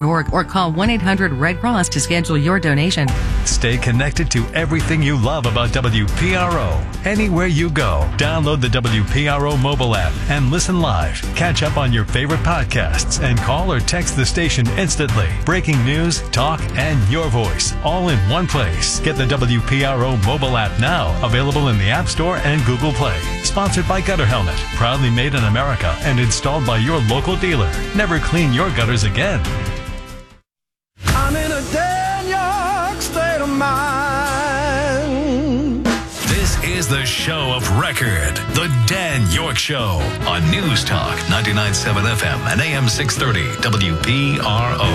or call 1-800-RED Cross to schedule your donation. Stay connected to everything you love about WPRO. Anywhere you go, download the WPRO mobile app and listen live. Catch up on your favorite podcasts and call or text the station instantly. Breaking news, talk, and your voice all in one place. Get the WPRO mobile app now, available in the App Store and Google Play. Sponsored by Gutter Helmet, proudly made in America and installed by your local dealer. Never clean your gutters again. I'm in a Dan York state of mind. This is the show of record, the Dan York Show, on News Talk 99.7 FM and AM 630 WPRO.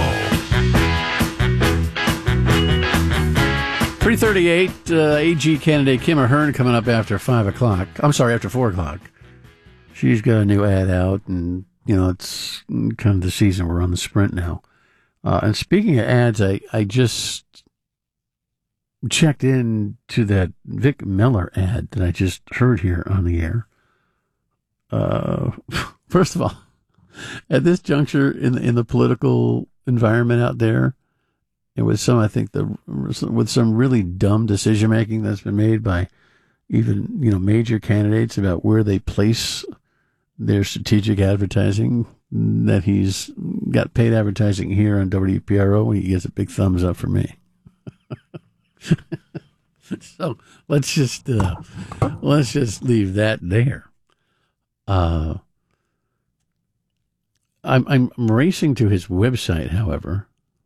3:38, AG candidate Kim Ahern coming up after 5 o'clock. I'm sorry, after 4 o'clock. She's got a new ad out, and, it's kind of the season. We're on the sprint now. And speaking of ads, I just checked in to that Vic Miller ad that I just heard here on the air. First of all, at this juncture in the political environment out there, and with some, I think, with some really dumb decision making that's been made by even major candidates about where they place their strategic advertising, that he's got paid advertising here on WPRO, he gets a big thumbs up for me. So let's just leave that there. I'm racing to his website, however,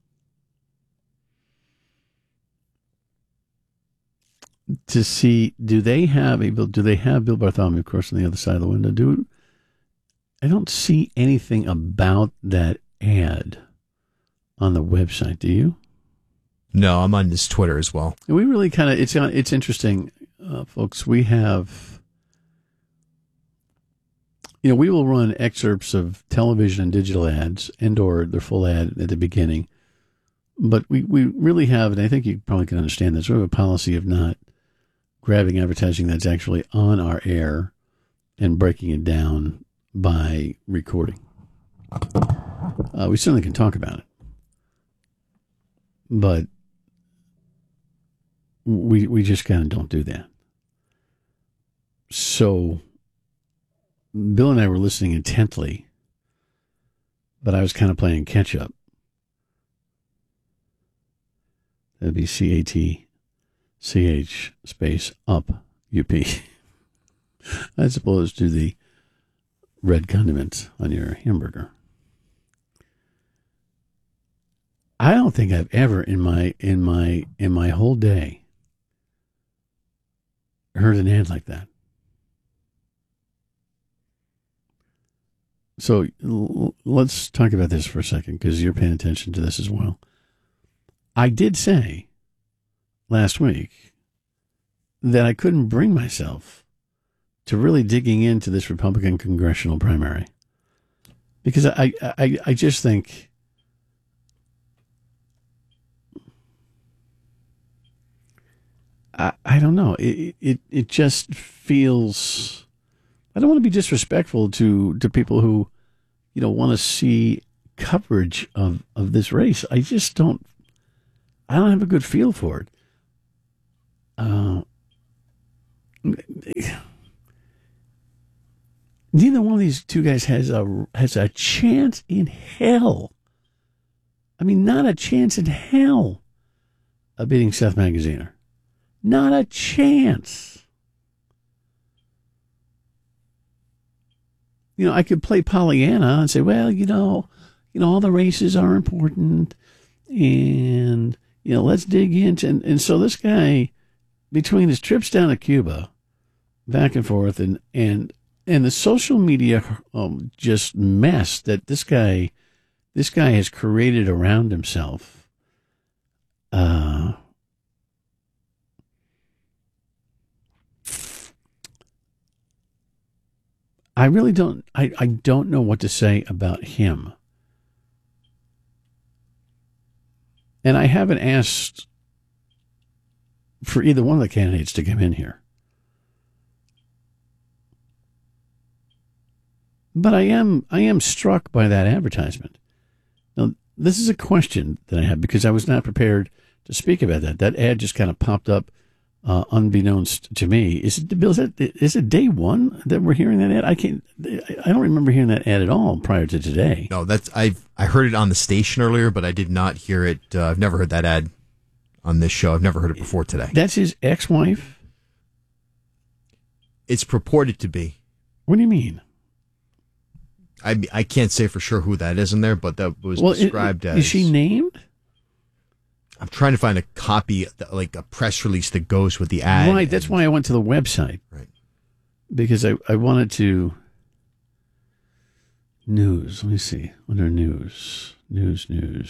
to see do they have Bill Bartholomew, of course, on the other side of the window. I don't see anything about that ad on the website. Do you? No, I'm on his Twitter as well. And we really kind of, it's interesting, folks. We have, we will run excerpts of television and digital ads and/or their full ad at the beginning. But we really have, and I think you probably can understand this, we have a policy of not grabbing advertising that's actually on our air and breaking it down by recording. We certainly can talk about it, but we just kind of don't do that. So Bill and I were listening intently, but I was kind of playing catch up. That'd be CATCH space up UP, as opposed to the red condiments on your hamburger. I don't think I've ever in my whole day heard an ad like that. So let's talk about this for a second, because you're paying attention to this as well. I did say last week that I couldn't bring myself to really digging into this Republican congressional primary, because I just think I don't know, it just feels, I don't want to be disrespectful to people who want to see coverage of this race. I don't have a good feel for it. Neither one of these two guys has a chance in hell. I mean, not a chance in hell of beating Seth Magaziner. Not a chance. I could play Pollyanna and say, well, all the races are important, and let's dig into, and so this guy, between his trips down to Cuba, back and forth, and the social media just mess that this guy has created around himself, I really don't. I don't know what to say about him, and I haven't asked for either one of the candidates to come in here. But I am struck by that advertisement. Now, this is a question that I have because I was not prepared to speak about that. That ad just kind of popped up unbeknownst to me. Is it day one that we're hearing that ad? I don't remember hearing that ad at all prior to today. No, I heard it on the station earlier, but I did not hear it. I've never heard that ad on this show. I've never heard it before today. That's his ex-wife? It's purported to be. What do you mean? I can't say for sure who that is in there, but that was described as... Is she named? I'm trying to find a copy, like a press release that goes with the ad. Right, that's why I went to the website. Right. Because I wanted to... News, let me see. Under news. News.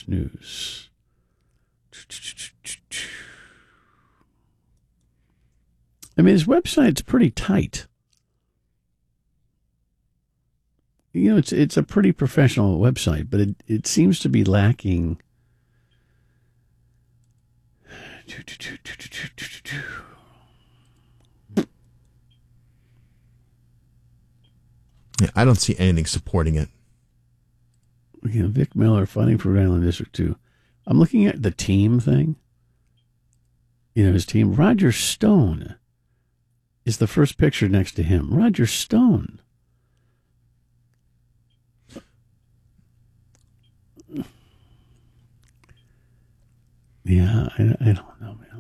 I mean, his website's pretty tight. You know, it's a pretty professional website, but it seems to be lacking. Yeah, I don't see anything supporting it. You know, Vic Miller fighting for Rhode Island District 2. I'm looking at the team thing. You know, his team. Roger Stone is the first picture next to him. Roger Stone. Yeah, I don't know, man.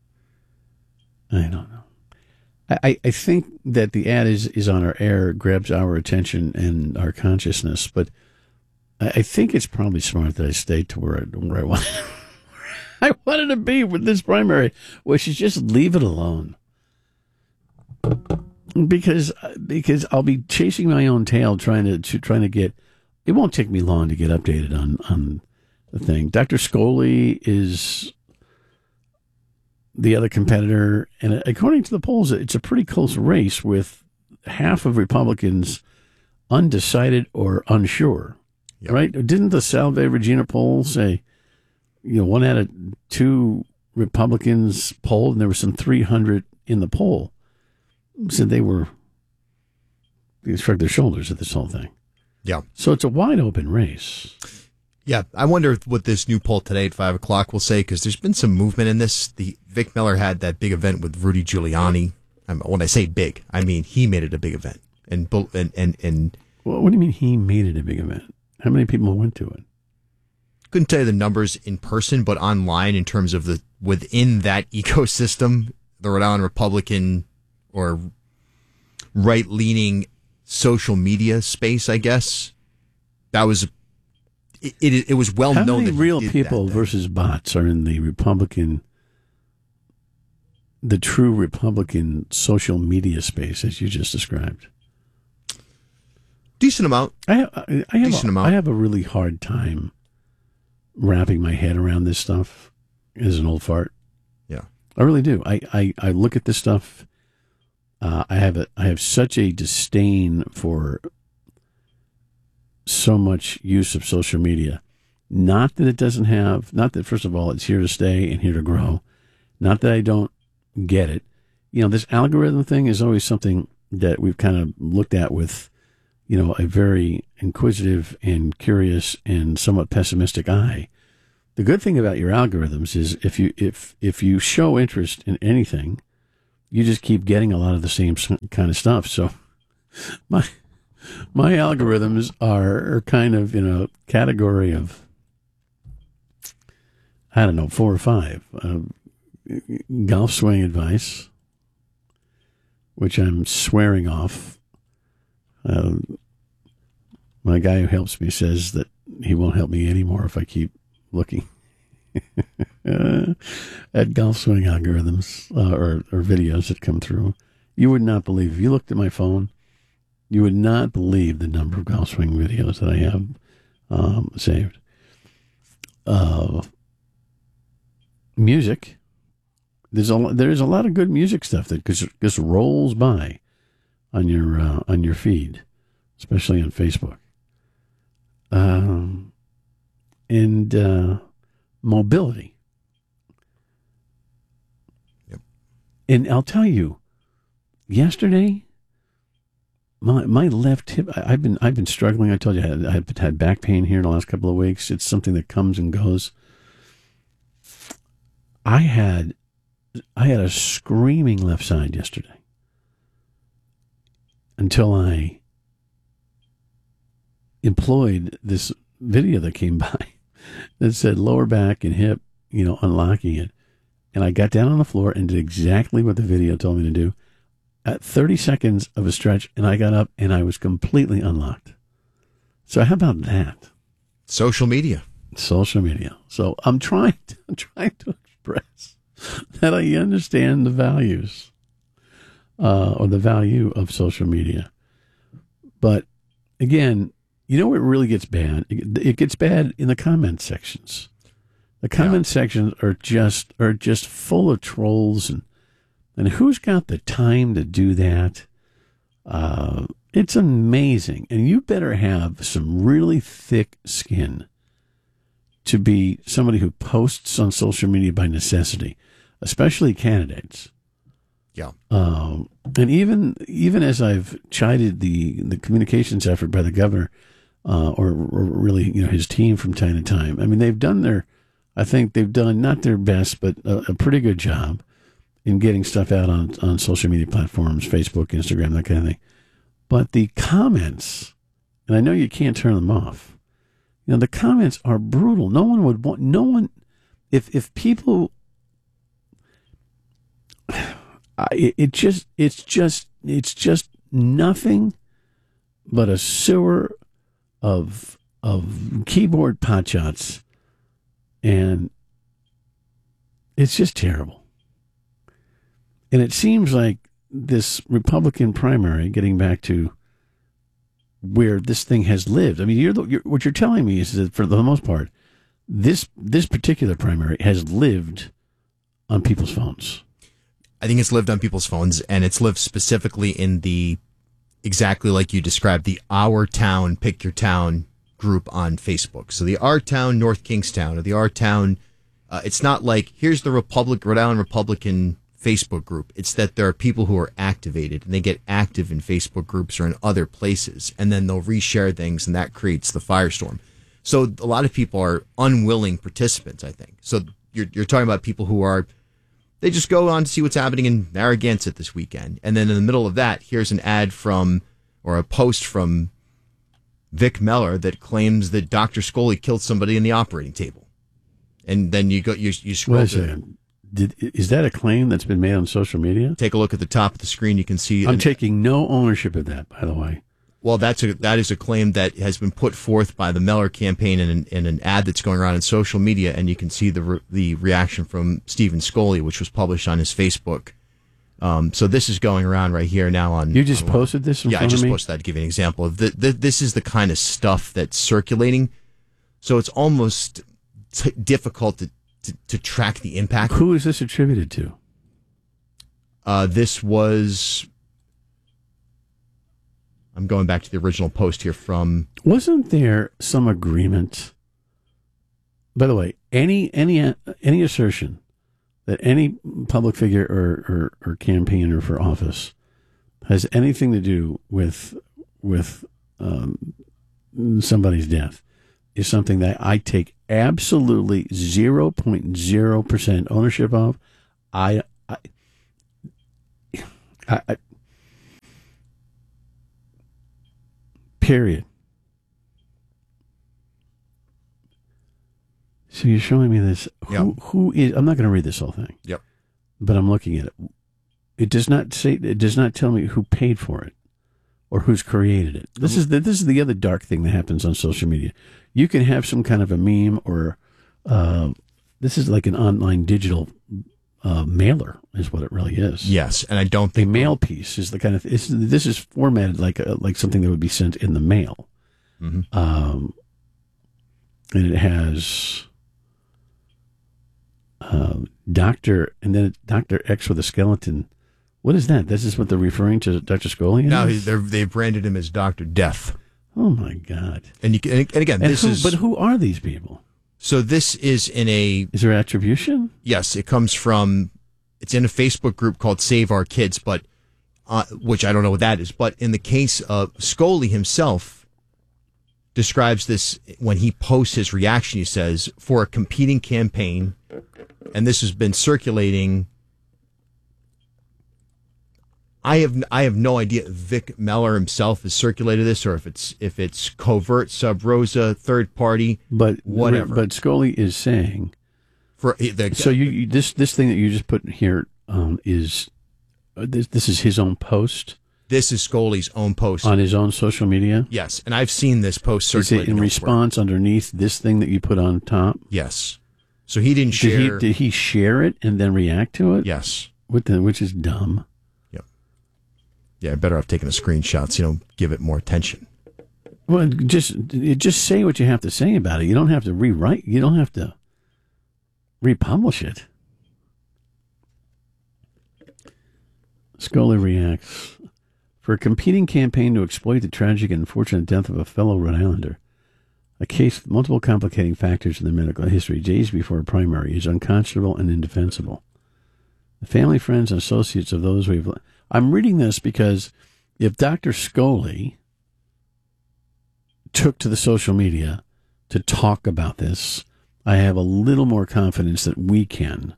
I don't know. I think that the ad is on our air, grabs our attention and our consciousness, but I think it's probably smart that I stayed to where I wanted. I wanted to be with this primary, which is just leave it alone. Because I'll be chasing my own tail trying to get. It won't take me long to get updated on the thing. Dr. Scully is the other competitor, and according to the polls, it's a pretty close race with half of Republicans undecided or unsure. Yep. Right? Didn't the Salve Regina poll say, 1 out of 2 Republicans polled, and there were some 300 in the poll, said they shrugged their shoulders at this whole thing. Yeah. So it's a wide open race. Yeah, I wonder what this new poll today at 5 o'clock will say, because there's been some movement in this. The Vic Miller had that big event with Rudy Giuliani. When I say big, I mean he made it a big event. And well, what do you mean he made it a big event? How many people went to it? Couldn't tell you the numbers in person, but online in terms of within that ecosystem, the Rhode Island Republican or right-leaning social media space, I guess, that was... It was well known. How many real people versus bots are in the true Republican social media space, as you just described? Decent amount. I have a really hard time wrapping my head around this stuff as an old fart. Yeah, I really do. I look at this stuff. I have such a disdain for so much use of social media. Not that first of all, it's here to stay and here to grow. Not that I don't get it. This algorithm thing is always something that we've kind of looked at with, a very inquisitive and curious and somewhat pessimistic eye. The good thing about your algorithms is if you show interest in anything, you just keep getting a lot of the same kind of stuff. So my algorithms are kind of in a category of, I don't know, 4 or 5. Golf swing advice, which I'm swearing off. My guy who helps me says that he won't help me anymore if I keep looking at golf swing algorithms or videos that come through. You would not believe, if you looked at my phone, you would not believe the number of golf swing videos that I have saved. Music. There's a lot of good music stuff that just rolls by on your feed, especially on Facebook. And mobility. Yep. And I'll tell you, yesterday, my left hip. I've been struggling. I told you I've had back pain here in the last couple of weeks. It's something that comes and goes. I had a screaming left side yesterday until I employed this video that came by that said lower back and hip, unlocking it. And I got down on the floor and did exactly what the video told me to do. At 30 seconds of a stretch, and I got up and I was completely unlocked. So how about that? Social media. So I'm trying to express that I understand the values or the value of social media. But again, where it really gets bad? It gets bad in the comment sections. The comment sections are just full of trolls, and who's got the time to do that? It's amazing, and you better have some really thick skin to be somebody who posts on social media by necessity, especially candidates. Yeah. And even as I've chided the communications effort by the governor, or really, his team from time to time. I mean, I think they've done not their best, but a pretty good job in getting stuff out on social media platforms, Facebook, Instagram, that kind of thing. But the comments, and I know you can't turn them off. The comments are brutal. If people, it's just nothing but a sewer of keyboard potshots, and it's just terrible. And it seems like this Republican primary, getting back to where this thing has lived. I mean, what you're telling me is that for the most part, this particular primary has lived on people's phones. I think it's lived on people's phones, and it's lived specifically in exactly like you described, the Our Town, Pick Your Town group on Facebook. So the Our Town, North Kingstown, or the Our Town, it's not like, here's the Rhode Island Republican Facebook group. It's that there are people who are activated, and they get active in Facebook groups or in other places, and then they'll reshare things, and that creates the firestorm. So a lot of people are unwilling participants, I think. So you're talking about people who they just go on to see what's happening in Narragansett this weekend. And then in the middle of that, here's an ad or a post from Vic Meller that claims that Dr. Scully killed somebody in the operating table. And then you scroll. Wait a second. Is that a claim that's been made on social media? Take a look at the top of the screen. You can see. I'm taking no ownership of that, by the way. Well, that is a claim that has been put forth by the Meller campaign in an ad that's going around in social media, and you can see the reaction from Stephen Scully, which was published on his Facebook. So this is going around right here now on. You just posted this in front of me? Yeah, I just posted that to give you an example of this is the kind of stuff that's circulating. So it's almost difficult to track the impact. Who is this attributed to? This was. I'm going back to the original post here from. Wasn't there some agreement? By the way, any assertion that any public figure or campaigner for office has anything to do with somebody's death is something that I take absolutely 0.0% ownership of. I period. So you're showing me this. Who is? I'm not going to read this whole thing. Yep. But I'm looking at it. It does not tell me who paid for it or who's created it. This is the other dark thing that happens on social media. You can have some kind of a meme or this is like an online digital mailer is what it really is. Yes, and I don't think a mail piece is the kind of this is formatted like something that would be sent in the mail. Mm-hmm. And it has Dr. and then Dr. X with a skeleton. What is that? This is what they're referring to Dr. Scully? No, they've branded him as Dr. Death. Oh my God! And again, but who are these people? So this is is there attribution? Yes, it comes from. It's in a Facebook group called Save Our Kids, but which I don't know what that is. But in the case of Scully himself, describes this when he posts his reaction. He says, for a competing campaign, and this has been circulating. I have no idea if Vic Meller himself has circulated this or if it's covert, sub rosa, third party, but whatever. But Scully is saying so this thing that you just put here is this is his own post. This is Scully's own post on his own social media. Yes, and I've seen this post circulating. Is it in response underneath this thing that you put on top? Yes. So he didn't share. Did he share it and then react to it? Yes. Which is dumb. Yep. Yeah, better off taking a screenshot so you don't give it more attention. Well, just say what you have to say about it. You don't have to rewrite. You don't have to republish it. Scully reacts. For a competing campaign to exploit the tragic and unfortunate death of a fellow Rhode Islander, a case with multiple complicating factors in their medical history days before a primary is unconscionable and indefensible. The family, friends, and associates of those we've... I'm reading this because if Dr. Scully took to the social media to talk about this, I have a little more confidence that we can.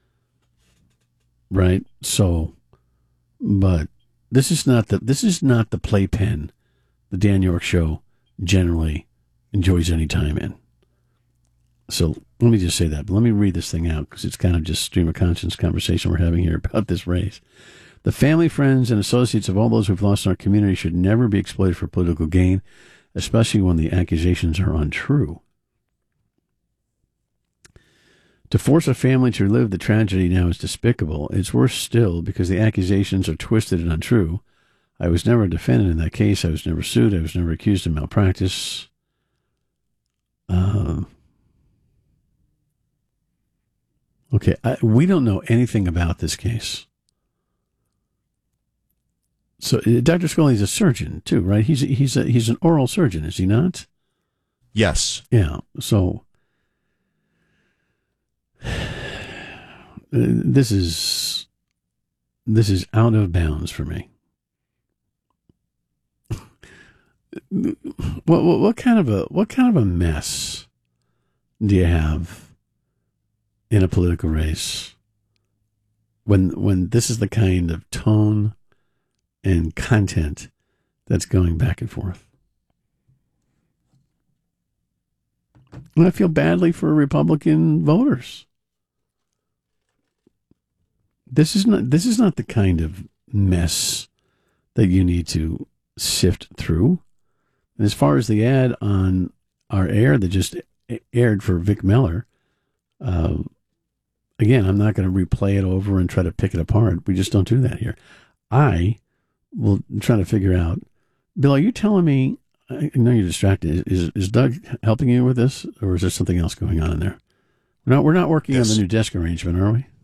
Right? So, but... This is not the playpen the Dan York Show generally enjoys any time in. So let me just say that. But let me read this thing out because it's kind of just stream of conscience conversation we're having here about this race. The family, friends, and associates of all those we've lost in our community should never be exploited for political gain, especially when the accusations are untrue. To force a family to relive the tragedy now is despicable. It's worse still because the accusations are twisted and untrue. I was never a defendant in that case. I was never sued. I was never accused of malpractice. Okay, we don't know anything about this case. So Dr. Scully is a surgeon too, right? He's an oral surgeon, is he not? Yes. Yeah. So. This is out of bounds for me. What kind of a mess do you have in a political race when this is the kind of tone and content that's going back and forth? And I feel badly for Republican voters. This is not the kind of mess that you need to sift through. And as far as the ad on our air that just aired for Vic Meller, again, I'm not going to replay it over and try to pick it apart. We just don't do that here. I will try to figure out. Bill, are you telling me? I know you're distracted. Is Doug helping you with this, or is there something else going on in there? We're not working on the new desk arrangement, are we?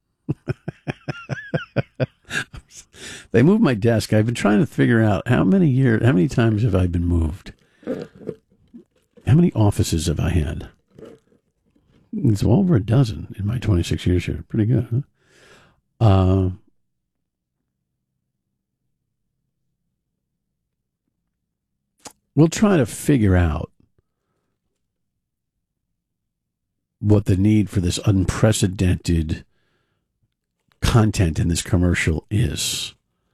They moved my desk. I've been trying to figure out how many times have I been moved? How many offices have I had? It's well over a dozen in my 26 years here. Pretty good, huh? We'll try to figure out what the need for this unprecedented content in this commercial is.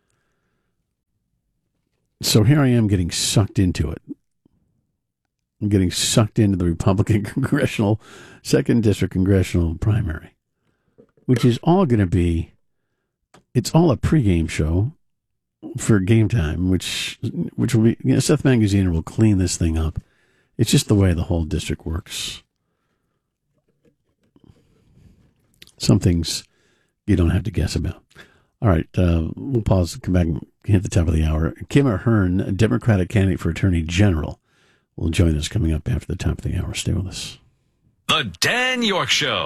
So here I am getting sucked into it. I'm getting sucked into the Republican congressional, 2nd District congressional primary, which is all going to be, it's all a pregame show for game time, which will be, Seth Magaziner will clean this thing up. It's just the way the whole district works. Some things you don't have to guess about. All right, we'll pause, come back and hit the top of the hour. Kim Ahern, a Democratic candidate for Attorney General, will join us coming up after the top of the hour. Stay with us. The Dan York Show.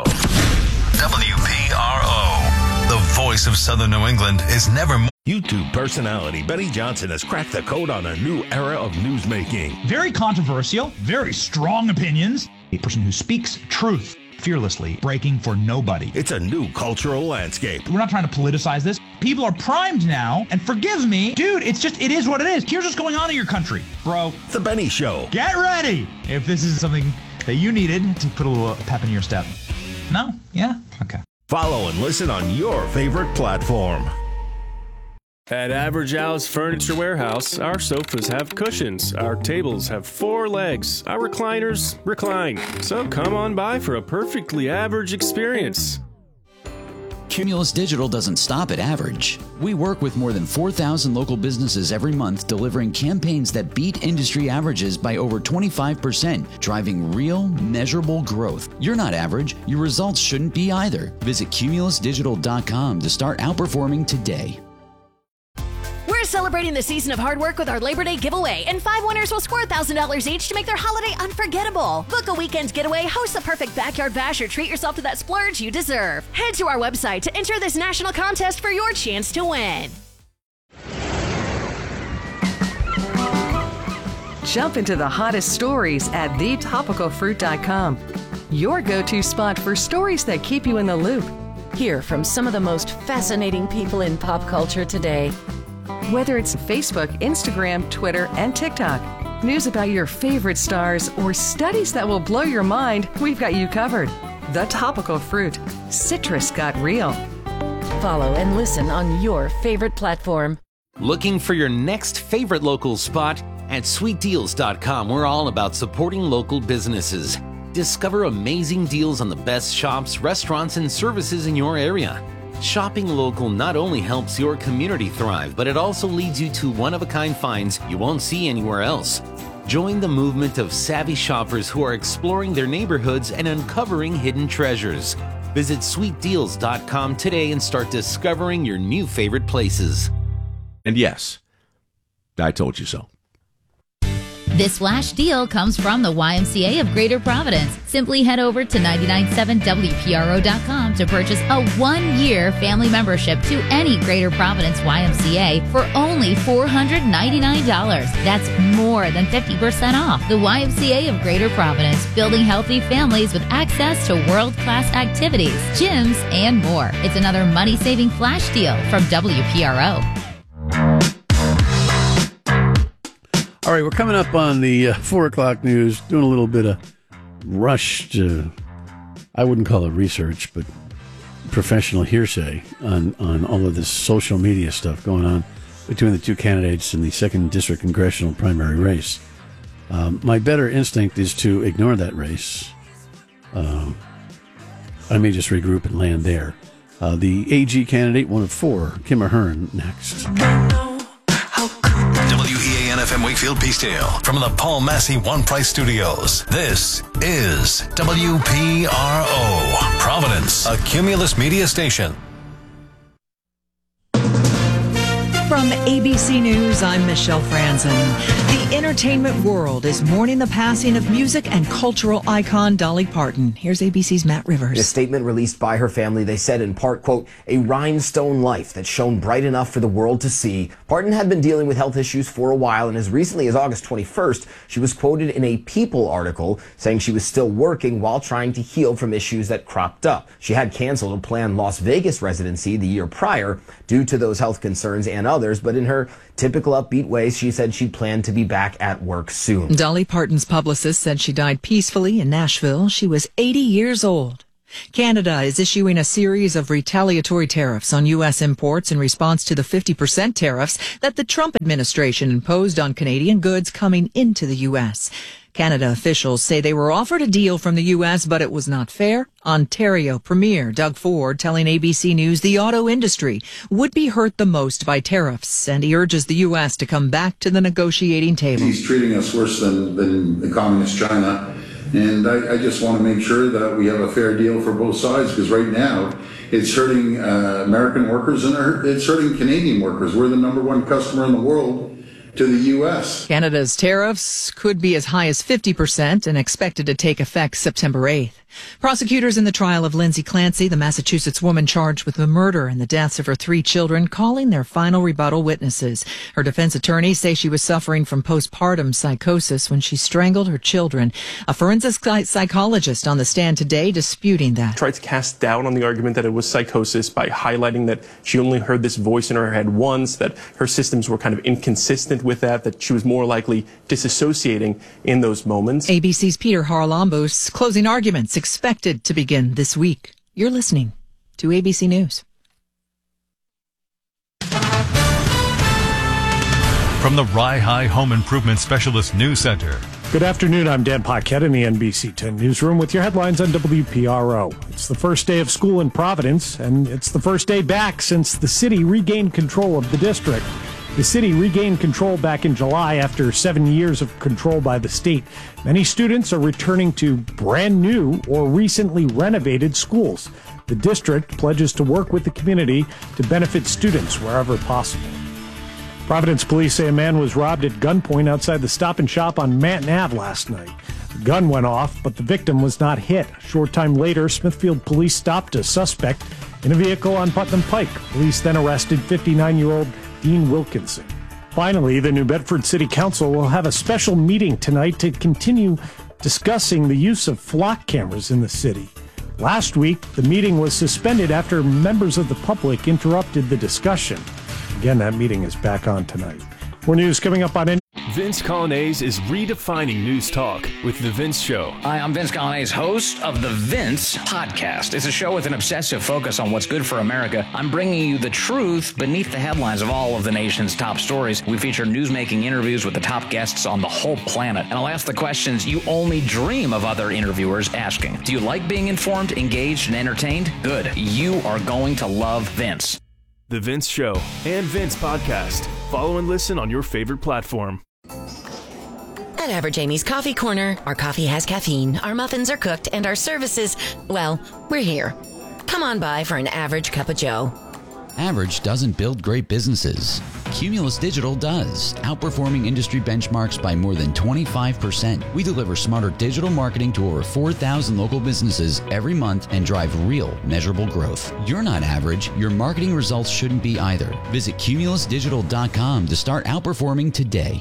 WPRO. The voice of Southern New England is never more. YouTube personality Benny Johnson has cracked the code on a new era of newsmaking. Very controversial, very strong opinions. A person who speaks truth fearlessly, breaking for nobody. It's a new cultural landscape. We're not trying to politicize this. People are primed now, and forgive me, dude, it is what it is. Here's what's going on in your country, bro. The Benny Show. Get ready if this is something that you needed to put a little pep in your step. No? Yeah? Okay. Follow and listen on your favorite platform. At Average Al's Furniture Warehouse, our sofas have cushions, our tables have 4 legs, our recliners recline. So come on by for a perfectly average experience. Cumulus Digital doesn't stop at average. We work with more than 4,000 local businesses every month, delivering campaigns that beat industry averages by over 25%, driving real, measurable growth. You're not average. Your results shouldn't be either. Visit cumulusdigital.com to start outperforming today. We're celebrating the season of hard work with our Labor Day giveaway, and 5 winners will score $1,000 each to make their holiday unforgettable. Book a weekend getaway, host the perfect backyard bash, or treat yourself to that splurge you deserve. Head to our website to enter this national contest for your chance to win. Jump into the hottest stories at thetopicalfruit.com. Your go-to spot for stories that keep you in the loop. Hear from some of the most fascinating people in pop culture today. Whether it's Facebook, Instagram, Twitter, and TikTok, news about your favorite stars, or studies that will blow your mind, we've got you covered. The Topical Fruit. Citrus got real. Follow and listen on your favorite platform. Looking for your next favorite local spot? At sweetdeals.com, we're all about supporting local businesses. Discover amazing deals on the best shops, restaurants, and services in your area. Shopping local not only helps your community thrive, but it also leads you to one-of-a-kind finds you won't see anywhere else. Join the movement of savvy shoppers who are exploring their neighborhoods and uncovering hidden treasures. Visit sweetdeals.com today and start discovering your new favorite places. And yes, I told you so. This flash deal comes from the YMCA of Greater Providence. Simply head over to 997WPRO.com to purchase a 1-year family membership to any Greater Providence YMCA for only $499. That's more than 50% off. The YMCA of Greater Providence, building healthy families with access to world-class activities, gyms, and more. It's another money-saving flash deal from WPRO. All right, we're coming up on the 4 o'clock news, doing a little bit of rushed, I wouldn't call it research, but professional hearsay on all of this social media stuff going on between the two candidates in the 2nd District Congressional primary race. My better instinct is to ignore that race. I may just regroup and land there. The AG candidate, one of 4, Kim Ahern, next. WEAN FM Wakefield Peacedale from the Paul Massey One Price Studios. This is WPRO, Providence, a Cumulus media station. From ABC News, I'm Michelle Franzen. The entertainment world is mourning the passing of music and cultural icon Dolly Parton. Here's ABC's Matt Rivers. In a statement released by her family, they said in part, quote, a rhinestone life that shone bright enough for the world to see. Parton had been dealing with health issues for a while, and as recently as August 21st, she was quoted in a People article saying she was still working while trying to heal from issues that cropped up. She had canceled a planned Las Vegas residency the year prior due to those health concerns and others, but in her typical upbeat way, she said she planned to be back at work soon. Dolly Parton's publicist said she died peacefully in Nashville. She was 80 years old. Canada is issuing a series of retaliatory tariffs on U.S. imports in response to the 50% tariffs that the Trump administration imposed on Canadian goods coming into the U.S. Canada officials say they were offered a deal from the U.S., but it was not fair. Ontario Premier Doug Ford telling ABC News the auto industry would be hurt the most by tariffs, and he urges the U.S. to come back to the negotiating table. He's treating us worse than the communist China. And I just want to make sure that we have a fair deal for both sides, because right now it's hurting American workers and it's hurting Canadian workers. We're the #1 customer in the world, to the U.S. Canada's tariffs could be as high as 50% and expected to take effect September 8th. Prosecutors in the trial of Lindsay Clancy, the Massachusetts woman charged with the murder and the deaths of her 3 children, calling their final rebuttal witnesses. Her defense attorneys say she was suffering from postpartum psychosis when she strangled her children. A forensic psychologist on the stand today disputing that. Tried to cast doubt on the argument that it was psychosis by highlighting that she only heard this voice in her head once, that her systems were kind of inconsistent with that she was more likely disassociating in those moments. ABC's Peter Haralambos closing arguments expected to begin this week. You're listening to ABC News. From the Rye High Home Improvement Specialist News Center. Good afternoon. I'm Dan Paquette in the NBC 10 newsroom with your headlines on WPRO. It's the first day of school in Providence, and it's the first day back since the city regained control of the district. The city regained control back in July after 7 years of control by the state. Many students are returning to brand new or recently renovated schools. The district pledges to work with the community to benefit students wherever possible. Providence police say a man was robbed at gunpoint outside the Stop and Shop on Manton Ave last night. The gun went off, but the victim was not hit. A short time later, Smithfield police stopped a suspect in a vehicle on Putnam Pike. Police then arrested 59-year-old Dean Wilkinson. Finally, the New Bedford City Council will have a special meeting tonight to continue discussing the use of flock cameras in the city. Last week, the meeting was suspended after members of the public interrupted the discussion. Again, that meeting is back on tonight. More news coming up on Vince Colonnese is redefining news talk with The Vince Show. Hi, I'm Vince Colonnese, host of The Vince Podcast. It's a show with an obsessive focus on what's good for America. I'm bringing you the truth beneath the headlines of all of the nation's top stories. We feature news-making interviews with the top guests on the whole planet. And I'll ask the questions you only dream of other interviewers asking. Do you like being informed, engaged, and entertained? Good. You are going to love Vince. The Vince Show and Vince Podcast. Follow and listen on your favorite platform. At Average Amy's Coffee Corner, our coffee has caffeine, our muffins are cooked, and our services, well, we're here. Come on by for an average cup of joe. Average doesn't build great businesses. Cumulus Digital does, outperforming industry benchmarks by more than 25%. We deliver smarter digital marketing to over 4,000 local businesses every month and drive real, measurable growth. You're not average. Your marketing results shouldn't be either. Visit cumulusdigital.com to start outperforming today.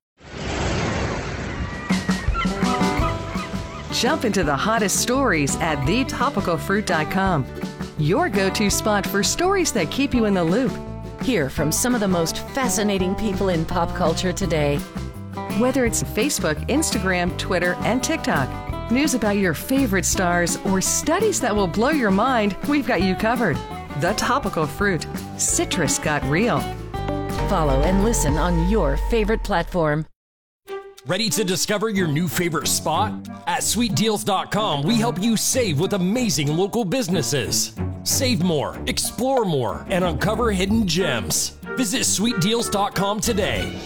Jump into the hottest stories at thetopicalfruit.com. Your go-to spot for stories that keep you in the loop. Hear from some of the most fascinating people in pop culture today. Whether it's Facebook, Instagram, Twitter, and TikTok, news about your favorite stars, or studies that will blow your mind, we've got you covered. The Topical Fruit. Citrus got real. Follow and listen on your favorite platform. Ready to discover your new favorite spot? At sweetdeals.com, we help you save with amazing local businesses. Save more, explore more, and uncover hidden gems. Visit sweetdeals.com today.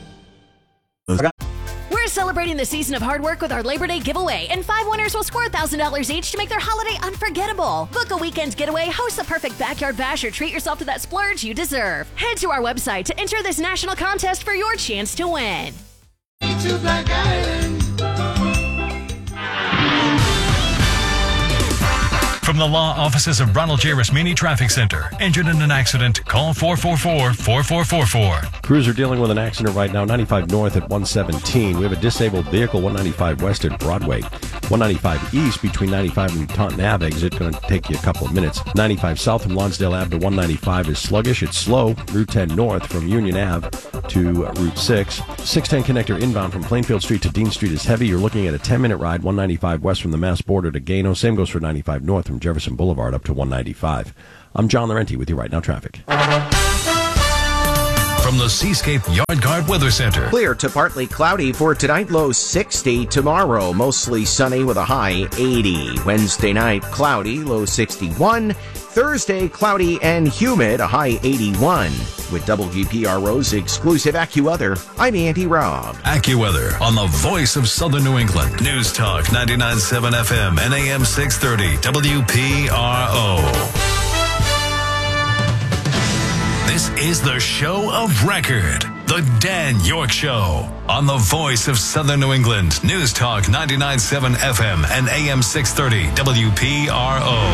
We're celebrating the season of hard work with our Labor Day giveaway, and 5 winners will score $1,000 each to make their holiday unforgettable. Book a weekend getaway, host the perfect backyard bash, or treat yourself to that splurge you deserve. Head to our website to enter this national contest for your chance to win. To Black Island. From the law offices of Ronald J. Rasmini Traffic Center. Injured in an accident? Call 444-4444. Crews are dealing with an accident right now, 95 north at 117. We have a disabled vehicle, 195 west at Broadway. 195 east between 95 and Taunton Ave exit, going to take you a couple of minutes. 95 south from Lonsdale Ave to 195 is sluggish. It's slow. Route 10 north from Union Ave to Route 6. 610 connector inbound from Plainfield Street to Dean Street is heavy. You're looking at a 10-minute ride, 195 west from the Mass border to Gano. Same goes for 95 north from Jefferson Boulevard up to 195. I'm John Laurenti with you right now, traffic. From the Seascape Yard Guard Weather Center. Clear to partly cloudy for tonight, low 60. Tomorrow, mostly sunny with a high 80. Wednesday night, cloudy, low 61. Thursday, cloudy and humid, a high 81. With WPRO's exclusive AccuWeather, I'm Andy Robb. AccuWeather on the voice of Southern New England. News Talk 99.7 FM and AM 630 WPRO. This is the show of record. The The Dan York Show on the voice of Southern New England, News Talk 99.7 FM and AM 630 WPRO.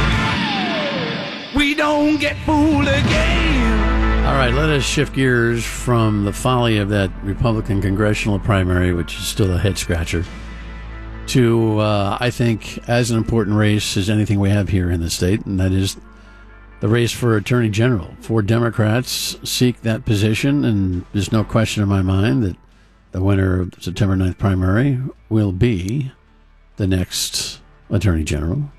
We don't get fooled again. All right, let us shift gears from the folly of that Republican congressional primary, which is still a head-scratcher, to, I think, as an important race as anything we have here in the state, and that is the race for Attorney General. 4 Democrats seek that position, and there's no question in my mind that the winner of the September 9th primary will be the next Attorney General.